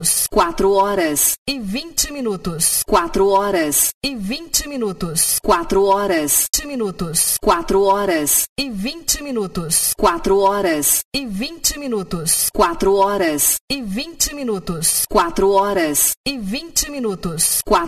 4 horas e 20 minutos. 4 horas e 20 minutos. 4 horas e 20 minutos. 4 horas e 20 minutos. 4 horas e 20 minutos. 4 horas e 20 minutos. 4 horas e 20 minutos. 4